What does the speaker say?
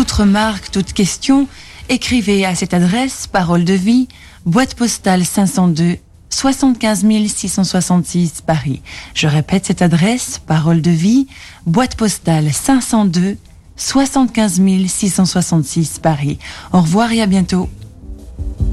toute remarque, toute question, écrivez à cette adresse, Parole de Vie, boîte postale 502, 75 666 Paris. Je répète cette adresse, Parole de Vie, boîte postale 502, 75 666 Paris. Au revoir et à bientôt.